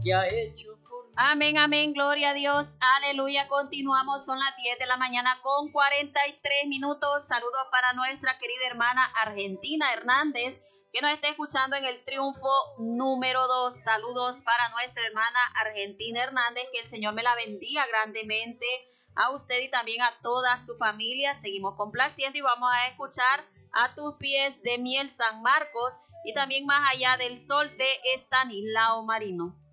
que ha hecho por mí. Amén, amén, gloria a Dios, aleluya. Continuamos, son las 10 de la mañana con 43 minutos. Saludos para nuestra querida hermana Argentina Hernández, que nos está escuchando en el triunfo número 2. Saludos para nuestra hermana Argentina Hernández, que el Señor me la bendiga grandemente a usted y también a toda su familia. Seguimos complaciendo y vamos a escuchar A tus pies de Miel San Marcos y también Más allá del sol de Estanislao Marino.